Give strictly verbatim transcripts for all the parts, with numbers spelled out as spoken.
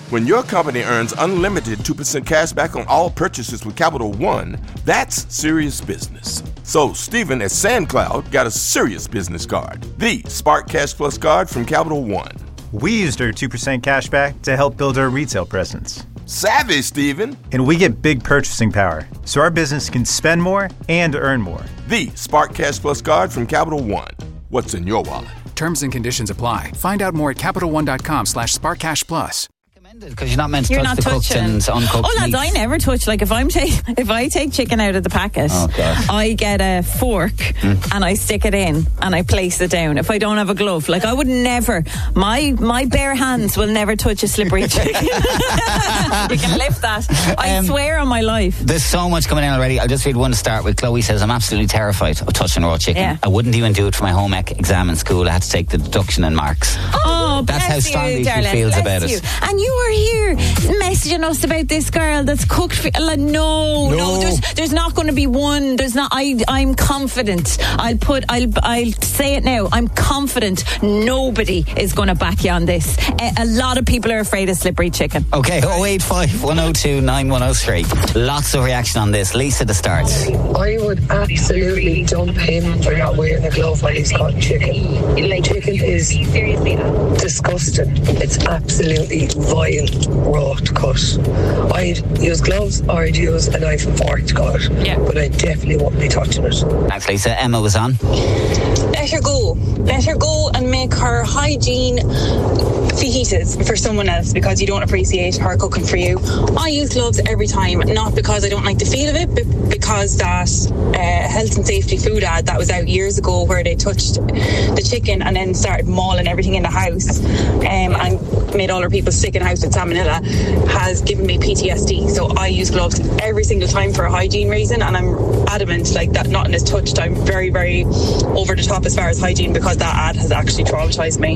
When your company earns unlimited two percent cash back on all purchases with Capital One, that's serious business. So Stephen at SandCloud got a serious business card, the Spark Cash Plus card from Capital One. We used our two percent cash back to help build our retail presence. Savvy, Stephen. And we get big purchasing power, so our business can spend more and earn more. The Spark Cash Plus card from Capital One. What's in your wallet? Terms and conditions apply. Find out more at CapitalOne.com slash SparkCashPlus. Because you're not meant to You're touch not the cooked touching. and uncooked Oh, lads, meat. I never touch. Like if I'm take if I take chicken out of the packet, Oh, God. I get a fork Mm. and I stick it in and I place it down. If I don't have a glove, like I would never. My my bare hands will never touch a slippery chicken. You can lift that. I Um, swear on my life. There's so much coming in already. I'll just read one to start with. Chloe says, I'm absolutely terrified of touching raw chicken. Yeah. I wouldn't even do it for my home ec exam in school. I had to take the deduction and marks. Oh, That's bless how you, strongly she darling. feels Bless about it. you. And you were here messaging us about this girl that's cooked for. Like, no, no, No. there's there's not going to be one. There's not. I I'm confident. I'll put. I'll I'll say it now. I'm confident. Nobody is going to back you on this. A, a lot of people are afraid of slippery chicken. Okay, oh eight five, one oh two, nine one oh three. Lots of reaction on this. Lisa to start. I would absolutely dump him for not wearing a glove when he's cutting chicken. Chicken is disgusting. It's absolutely vile raw to cut. I'd use gloves or I'd use a knife and fork to cut it. Yeah. But I definitely wouldn't be touching it. Thanks, Lisa. Emma was on. Let her go. Let her go and make her hygiene fajitas for someone else because you don't appreciate her cooking for you. I use gloves every time, not because I don't like the feel of it, but because that uh, health and safety food ad that was out years ago where they touched the chicken and then started mauling everything in the house um, and made all our people sick in the house with salmonella has given me P T S D. So I use gloves every single time for a hygiene reason, and I'm adamant like that nothing is touched. I'm very, very over the top as far as hygiene because that ad has actually traumatized me.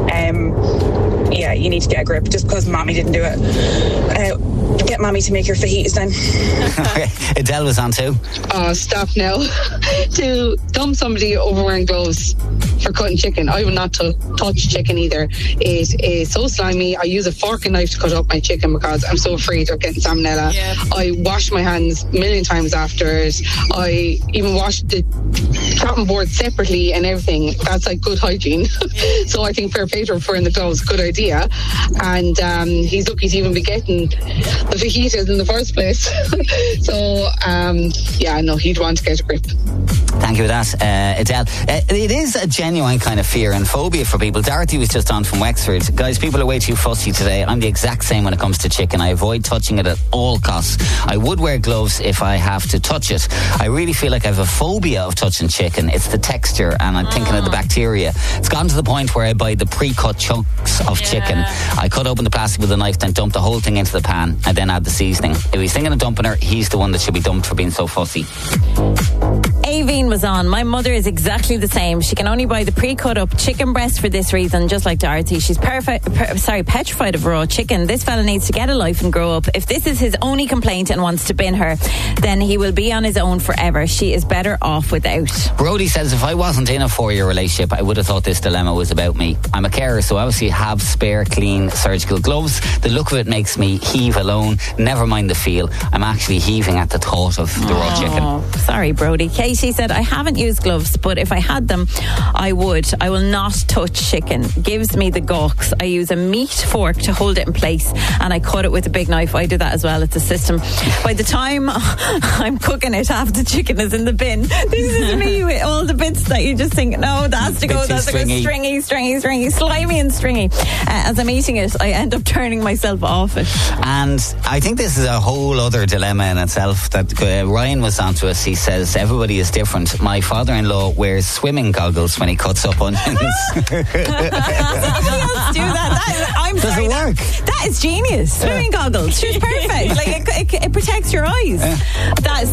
Um, yeah, you need to get a grip just because Mammy didn't do it. Uh, get Mammy to make your fajitas then. Okay. Adele was on too. Oh, stop now. To dump somebody over wearing gloves for cutting chicken. I will not t- touch chicken either. It is so slimy. I use a fork and knife to cut up my chicken because I'm so afraid of getting salmonella. Yeah. I wash my hands a million times afterwards. I even wash the chopping board separately and everything. That's like good hygiene. So I think fair play to her for wearing the gloves. Good idea. And um, he's lucky to even be getting the fajitas in the first place. So um, yeah, no, he'd want to get a grip. Thank you for that, uh, Adele. Uh, it is a genuine kind of fear and phobia for people. Dorothy was just on from Wexford. Guys, people are way too fussy today. I'm the exact same when it comes to chicken. I avoid touching it at all costs. I would wear gloves if I have to touch it. I really feel like I have a phobia of touching chicken. It's the texture, and I'm thinking of the bacteria. It's gotten to the point where I buy the pre-cut chunks of Yeah. chicken. I cut open the plastic with a knife, then dump the whole thing into the pan, and then add the seasoning. If he's thinking of dumping her, he's the one that should be dumped for being so fussy. Aveen was on. My mother is exactly the same. She can only buy the pre-cut up chicken breast for this reason, just like Dorothy. She's perfect, per, sorry, petrified of raw chicken. This fella needs to get a life and grow up. If this is his only complaint and wants to bin her, then he will be on his own forever. She is better off without. Brody says, if I wasn't in a four-year relationship, I would have thought this dilemma was about me. I'm a carer, so I obviously have spare, clean surgical gloves. The look of it makes me heave alone. Never mind the feel. I'm actually heaving at the thought of the raw chicken. Oh, sorry, Brody. Katie said, I haven't used gloves, but if I had them, I would. I will not touch chicken. Gives me the gawks. I use a meat fork to hold it in place, and I cut it with a big knife. I do that as well. It's a system. By the time I'm cooking it, half the chicken is in the bin. This is me with all the bits that you just think, no, that has to go, Bit too that's to go stringy. stringy, stringy, stringy, slimy and stringy. Uh, as I'm eating it, I end up turning myself off it. And I think this is a whole other dilemma in itself that uh, Ryan was on to us. He says, everybody is different. My father-in-law wears swimming goggles when he cuts up onions. Somebody else do that. that is, I'm Does sorry, it that- work? that is genius. Swimming goggles. She's perfect. Like it, it, it protects your eyes. That is